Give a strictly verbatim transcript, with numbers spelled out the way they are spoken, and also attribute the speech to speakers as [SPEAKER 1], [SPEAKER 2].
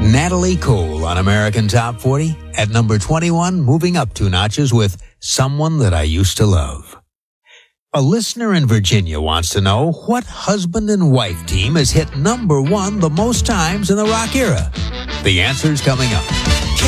[SPEAKER 1] Natalie Cole on American Top forty at number twenty-one, moving up two notches with Someone That I Used to Love. A listener in Virginia wants to know what husband and wife team has hit number one the most times in the rock era. The answer's coming up.